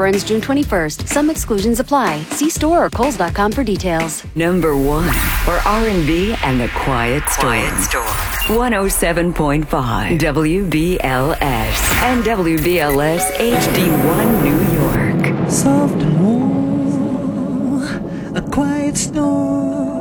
offer ends June 21st. Some exclusions apply. See store or Kohl's.com for details. Number 1 for R&B and the Quiet Storm. 107.5 WBLS and WBLS HD1 New York. Soft and warm, a quiet storm.